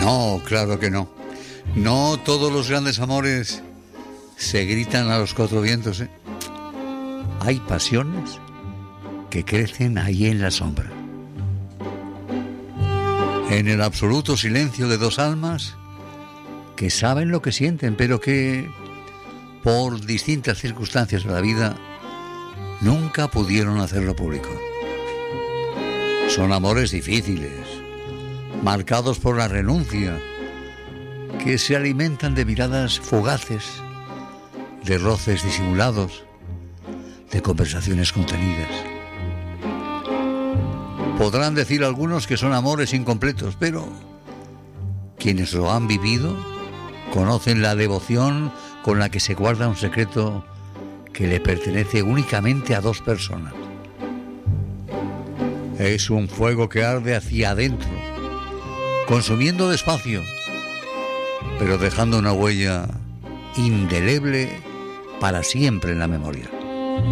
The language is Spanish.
No, claro que no. No todos los grandes amores se gritan a los cuatro vientos, ¿eh? Hay pasiones que crecen ahí en la sombra. En el absoluto silencio de dos almas que saben lo que sienten, pero que, por distintas circunstancias de la vida, nunca pudieron hacerlo público. Son amores difíciles, marcados por la renuncia, que se alimentan de miradas fugaces, de roces disimulados, de conversaciones contenidas. Podrán decir algunos que son amores incompletos, pero quienes lo han vivido conocen la devoción con la que se guarda un secreto que le pertenece únicamente a dos personas. Es un fuego que arde hacia adentro, consumiendo despacio, pero dejando una huella indeleble para siempre en la memoria.